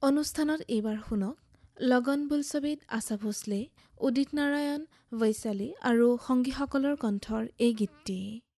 অনুষ্ঠানত এইবাৰ শুনক লগন বোলছবিত আশা ভোছলে, উদিত নাৰায়ণ, বৈশালী আৰু সংগীসকলৰ কণ্ঠৰ এই গীতটি।